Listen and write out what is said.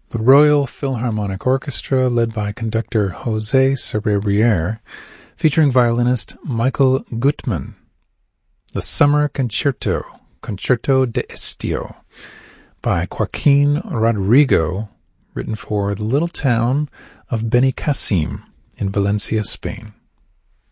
The Royal Philharmonic Orchestra, led by conductor José Cerebriere, featuring violinist Michael Gutmann. The Summer Concerto, Concerto de Estio, by Joaquin Rodrigo, written for the little town of Benicassim in Valencia, Spain.